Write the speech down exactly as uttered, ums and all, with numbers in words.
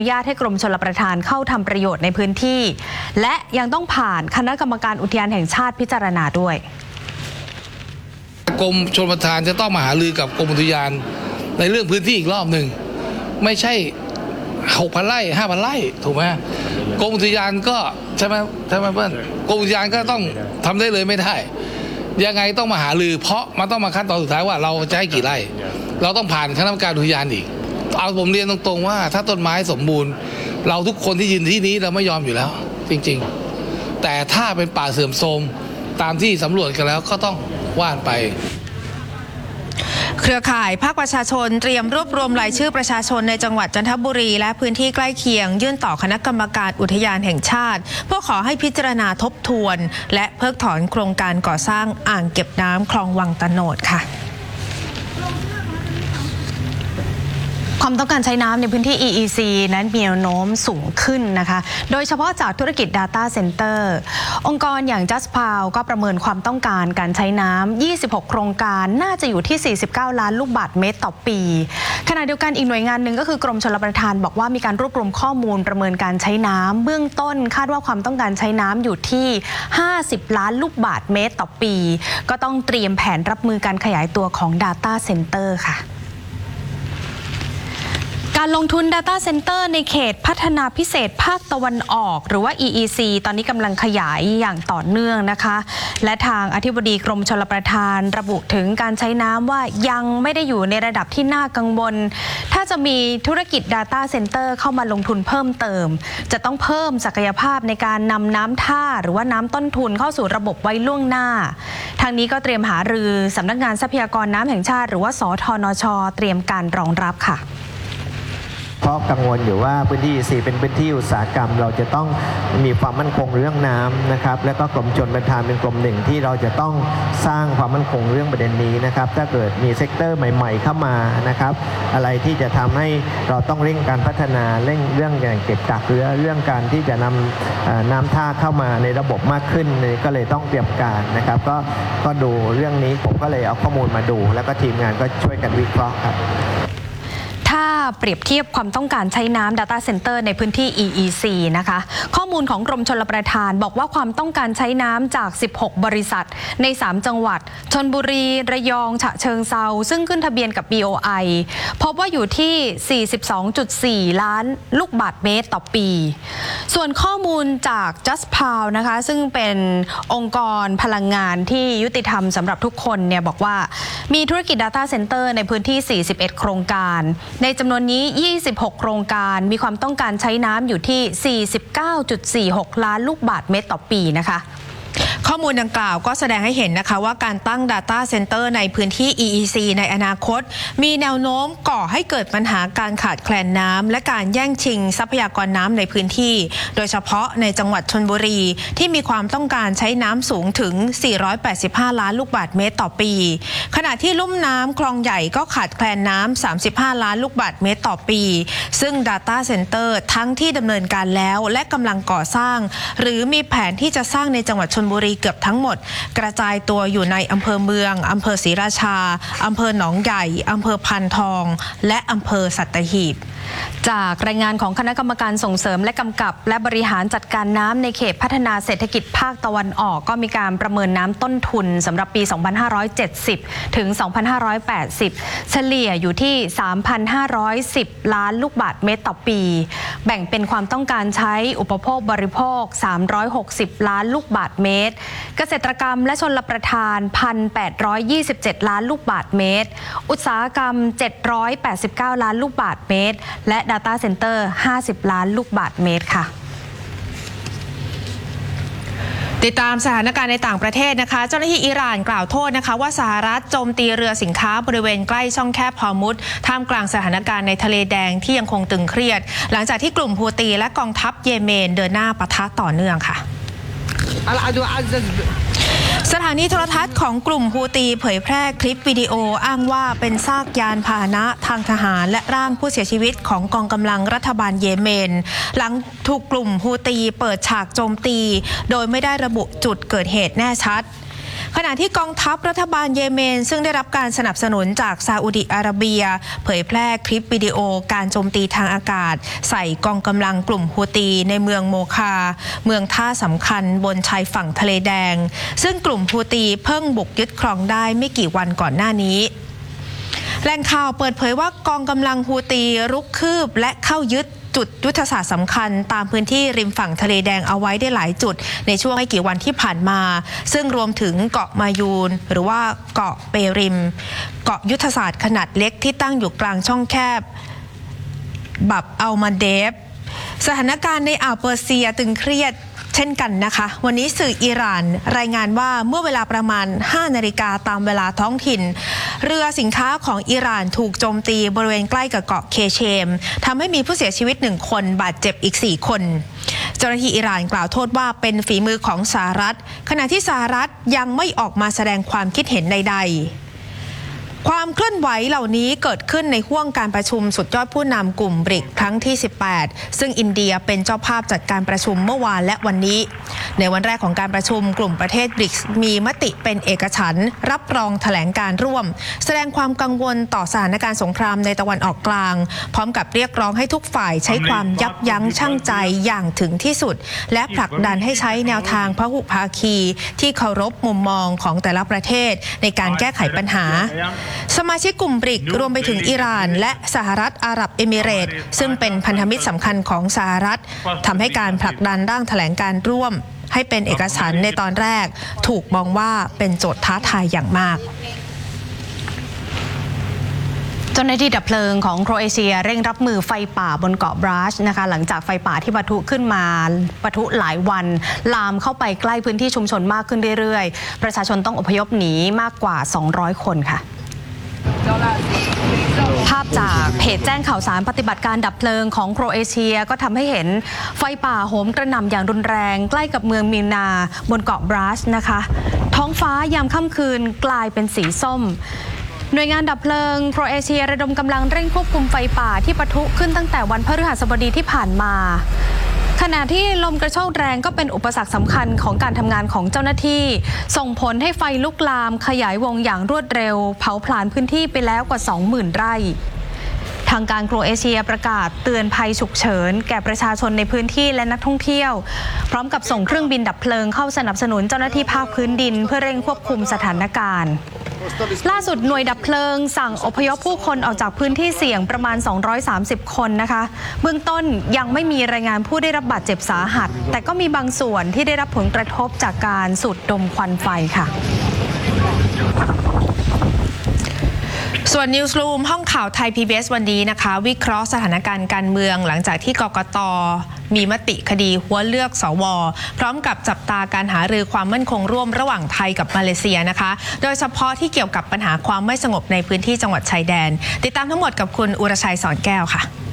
อนุญาตให้กรมชลประทานเข้าทำประโยชน์ในพื้นที่และยังต้องผ่านคณะกรรมการอุทยานแห่งชาติพิจารณาด้วยกรมชลประทานจะต้องมาหารือกับกรมอุทยานในเรื่องพื้นที่อีกรอบหนึ่งไม่ใช่หกพันไร่ห้าพันไร่ถูกไหมกรมอุทยานก็ใช่ไหมใช่ไหมเพื่อนกรมอุทยานก็ต้องทำได้เลยไม่ได้ยังไงต้องมาหารือเพราะมันต้องมาขั้นตอนสุดท้ายว่าเราจะให้กี่ไร่เราต้องผ่านคณะกรรมการอุทยานอีกเอาผมเรียนตรงๆว่าถ้าต้นไม้สมบูรณ์เราทุกคนที่ยืนที่นี้เราไม่ยอมอยู่แล้วจริงๆแต่ถ้าเป็นป่าเสื่อมโทรมตามที่สำรวจกันแล้วก็ต้องว่านไปเครือข่ายภาคประชาชนเตรียมรวบรวมรายชื่อประชาชนในจังหวัดจันทบุรีและพื้นที่ใกล้เคียงยื่นต่อคณะกรรมการอุทยานแห่งชาติเพื่อขอให้พิจารณาทบทวนและเพิกถอนโครงการก่อสร้างอ่างเก็บน้ำคลองวังตะโนดค่ะความต้องการใช้น้ำในพื้นที่ อี อี ซี นั้นมีแนวโน้มสูงขึ้นนะคะโดยเฉพาะจากธุรกิจ Data Center องค์กรอย่าง Justpower ก็ประเมินความต้องการการใช้น้ำยี่สิบหกโครงการน่าจะอยู่ที่สี่สิบเก้าล้านลูกบาศก์เมตรต่อปีขณะเดียวกันอีกหน่วยงานหนึ่งก็คือกรมชลประทานบอกว่ามีการรวบรวมข้อมูลประเมินการใช้น้ำเบื้องต้นคาดว่าความต้องการใช้น้ำอยู่ที่ห้าสิบล้านลูกบาศก์เมตรต่อปีก็ต้องเตรียมแผนรับมือการขยายตัวของ Data Center ค่ะการลงทุน Data Center ในเขตพัฒนาพิเศษภาคตะวันออกหรือว่า อี อี ซี ตอนนี้กำลังขยายอย่างต่อเนื่องนะคะและทางอธิบดีกรมชลประทานระบุถึงการใช้น้ำว่ายังไม่ได้อยู่ในระดับที่น่ากังวลถ้าจะมีธุรกิจ Data Center เข้ามาลงทุนเพิ่มเติมจะต้องเพิ่มศักยภาพในการนำน้ำท่าหรือว่าน้ำต้นทุนเข้าสู่ระบบไว้ล่วงหน้าทางนี้ก็เตรียมหารือสำนักงานทรัพยากรน้ำแห่งชาติหรือว่าสทนช.เตรียมการรองรับค่ะเพราะกังวลอยู่ว่าพื้นที่ อี ซี เป็นพื้นที่อุตสาหกรรมเราจะต้องมีความมั่นคงเรื่องน้ำนะครับและก็กรมชลประทานเป็นกรมหนึ่งที่เราจะต้องสร้างความมั่นคงเรื่องประเด็นนี้นะครับถ้าเกิดมีเซกเตอร์ใหม่ๆเข้ามานะครับอะไรที่จะทำให้เราต้องเร่งการพัฒนาเร่งเรื่องอย่างเก็บกักหรือเรื่องการที่จะนำน้ำท่าเข้ามาในระบบมากขึ้นก็เลยต้องเตรียมการนะครับก็ก็ดูเรื่องนี้ผมก็เลยเอาข้อมูลมาดูแล้วก็ทีมงานก็ช่วยกันวิเคราะห์ครับถ้าเปรียบเทียบความต้องการใช้น้ำ Data Center ในพื้นที่ อี อี ซี นะคะข้อมูลของกรมชลประทานบอกว่าความต้องการใช้น้ำจากสิบหกบริษัทในสามจังหวัดชลบุรีระยองฉะเชิงเทราซึ่งขึ้นทะเบียนกับ บี โอ ไอ พบว่าอยู่ที่ สี่สิบสองจุดสี่ ล้านลูกบาศก์เมตรต่อปีส่วนข้อมูลจาก Justpower นะคะซึ่งเป็นองค์กรพลังงานที่ยุติธรรมสำหรับทุกคนเนี่ยบอกว่ามีธุรกิจ Data Center ในพื้นที่สี่สิบเอ็ดโครงการในจำนวนนี้ยี่สิบหกโครงการมีความต้องการใช้น้ำอยู่ที่ สี่สิบเก้าจุดสี่หก ล้านลูกบาศก์เมตรต่อปีนะคะข้อมูลดังกล่าวก็แสดงให้เห็นนะคะว่าการตั้ง Data Center ในพื้นที่ อี อี ซี ในอนาคตมีแนวโน้มก่อให้เกิดปัญหาการขาดแคลนน้ำและการแย่งชิงทรัพยากรน้ำในพื้นที่โดยเฉพาะในจังหวัดชลบุรีที่มีความต้องการใช้น้ำสูงถึงสี่ร้อยแปดสิบห้าล้านลูกบาศก์เมตรต่อปีขณะที่ลุ่มน้ำคลองใหญ่ก็ขาดแคลนน้ำสามสิบห้าล้านลูกบาศก์เมตรต่อปีซึ่ง Data Center ทั้งที่ดำเนินการแล้วและกำลังก่อสร้างหรือมีแผนที่จะสร้างในจังหวัดชลบุรีเกือบทั้งหมดกระจายตัวอยู่ในอำเภอเมืองอำเภอศรีราชาอำเภอหนองใหญ่อำเภอพานทองและอำเภอสัตหีบจากรายงานของคณะกรรมการส่งเสริมและกำกับและบริหารจัดการน้ำในเขตพัฒนาเศรษฐกิจภาคตะวันออกก็มีการประเมินน้ำต้นทุนสำหรับปี สองพันห้าร้อยเจ็ดสิบ ถึง สองพันห้าร้อยแปดสิบ เฉลี่ยอยู่ที่ สามพันห้าร้อยสิบ ล้านลูกบาศก์เมตรต่อปีแบ่งเป็นความต้องการใช้อุปโภคบริโภค สามร้อยหกสิบ ล้านลูกบาศก์เมตรเกษตรกรรมและชลประทาน หนึ่งพันแปดร้อยยี่สิบเจ็ด ล้านลูกบาศก์เมตรอุตสาหกรรม เจ็ดร้อยแปดสิบเก้า ล้านลูกบาศก์เมตรและ Data Center ห้าสิบ ล้านลูกบาศก์เมตรค่ะติดตามสถานการณ์ในต่างประเทศนะคะเจ้าหน้าที่อิหร่านกล่าวโทษนะคะว่าสหรัฐโจมตีเรือสินค้าบริเวณใกล้ช่องแคบฮอร์มุซท่ามกลางสถานการณ์ในทะเลแดงที่ยังคงตึงเครียดหลังจากที่กลุ่มฮูตีและกองทัพเยเมนเดินหน้าปะทะต่อเนื่องค่ะสถานีโทรทัศน์ของกลุ่มฮูตีเผยแพร่คลิปวิดีโออ้างว่าเป็นซากยานพาหนะทางทหารและร่างผู้เสียชีวิตของกองกำลังรัฐบาลเยเมนหลังถูกกลุ่มฮูตีเปิดฉากโจมตีโดยไม่ได้ระบุจุดเกิดเหตุแน่ชัดขณะที่กองทัพรัฐบาลเยเมนซึ่งได้รับการสนับสนุนจากซาอุดิอาระเบียเผยแพร่คลิปวิดีโอการโจมตีทางอากาศใส่กองกำลังกลุ่มฮูตีในเมืองโมคาเมืองท่าสำคัญบนชายฝั่งทะเลแดงซึ่งกลุ่มฮูตีเพิ่งบุกยึดครองได้ไม่กี่วันก่อนหน้านี้แหล่งข่าวเปิดเผยว่ากองกำลังฮูตีรุกคืบและเข้ายึดจุดยุทธศาสตร์สำคัญตามพื้นที่ริมฝั่งทะเลแดงเอาไว้ได้หลายจุดในช่วงไม่กี่วันที่ผ่านมาซึ่งรวมถึงเกาะมายูนหรือว่าเกาะเปริมเกาะยุทธศาสตร์ขนาดเล็กที่ตั้งอยู่กลางช่องแคบบับอัลมาเดฟสถานการณ์ในอ่าวเปอร์เซียตึงเครียดเช่นกันนะคะวันนี้สื่ออิหร่านรายงานว่าเมื่อเวลาประมาณห้านาฬิกาตามเวลาท้องถิ่นเรือสินค้าของอิหร่านถูกโจมตีบริเวณใกล้กับเกาะเคเชมทำให้มีผู้เสียชีวิตหนึ่งคนบาดเจ็บอีกสี่คนเจ้าหน้าที่อิหร่านกล่าวโทษว่าเป็นฝีมือของสหรัฐขณะที่สหรัฐยังไม่ออกมาแสดงความคิดเห็นใดๆความเคลื่อนไหวเหล่านี้เกิดขึ้นในห้วงการประชุมสุดยอดผู้นำกลุ่มบริกครั้งที่สิบแปดซึ่งอินเดียเป็นเจ้าภาพจัดการประชุมเมื่อวานและวันนี้ในวันแรกของการประชุมกลุ่มประเทศบริกมีมติเป็นเอกฉันท์รับรองแถลงการร่วมแสดงความกังวลต่อสถานการณ์สงครามในตะวันออกกลางพร้อมกับเรียกร้องให้ทุกฝ่ายใช้ความยับยั้งชั่งใจอย่างถึงที่สุดและผลักดันให้ใช้แนวทางพหุภาคีที่เคารพมุมมองของแต่ละประเทศในการแก้ไขปัญหาสมาชิกกลุ่มบริกรวมไปถึงอิหร่านและสหรัฐอาหรับเอมิเรตส์ซึ่งเป็นพันธมิตรสำคัญของสหรัฐทำให้การผลักดันร่างแถลงการร่วมให้เป็นเอกฉันท์ในตอนแรกถูกมองว่าเป็นโจทย์ท้าทายอย่างมากเจ้าหน้าที่ดับเพลิงของโครเอเชียเร่งรับมือไฟป่าบนเกาะบราชนะคะหลังจากไฟป่าที่ปะทุขึ้นมาปะทุหลายวันลามเข้าไปใกล้พื้นที่ชุมชนมากขึ้นเรื่อยๆประชาชนต้องอพยพหนีมากกว่าสองร้อยคนค่ะภาพจากเพจแจ้งข่าวสารปฏิบัติการดับเพลิงของโครเอเชียก็ทำให้เห็นไฟป่าโหมกระหน่ำอย่างรุนแรงใกล้กับเมืองมิลนาบนเกาะบราชนะคะท้องฟ้ายามค่ำคืนกลายเป็นสีส้มหน่วยงานดับเพลิงโครเอเชียระดมกำลังเร่งควบคุมไฟป่าที่ปะทุขึ้นตั้งแต่วันพฤหัสบดีที่ผ่านมาขณะที่ลมกระโชกแรงก็เป็นอุปสรรคสำคัญของการทำงานของเจ้าหน้าที่ส่งผลให้ไฟลุกลามขยายวงอย่างรวดเร็วเผาผลาญพื้นที่ไปแล้วกว่า สองหมื่น ไร่ทางการโครเอเชียประกาศเตือนภัยฉุกเฉินแก่ประชาชนในพื้นที่และนักท่องเที่ยวพร้อมกับส่งเครื่องบินดับเพลิงเข้าสนับสนุนเจ้าหน้าที่ภาคพื้นดินเพื่อเร่งควบคุมสถานการณ์ล่าสุดหน่วยดับเพลิงสั่งอพยพผู้คนออกจากพื้นที่เสี่ยงประมาณสองร้อยสามสิบคนนะคะเบื้องต้นยังไม่มีรายงานผู้ได้รับบาดเจ็บสาหัสแต่ก็มีบางส่วนที่ได้รับผลกระทบจากการสูดดมควันไฟค่ะส่วนนิวส์รูมห้องข่าวไทย พี บี เอส วันนี้นะคะวิเคราะห์สถานการณ์การเมืองหลังจากที่กกต.มีมติคดีหัวเลือกสว.พร้อมกับจับตาการหารือความมั่นคงร่วมระหว่างไทยกับมาเลเซียนะคะโดยเฉพาะที่เกี่ยวกับปัญหาความไม่สงบในพื้นที่จังหวัดชายแดนติดตามทั้งหมดกับคุณอุรชัยสอนแก้วค่ะ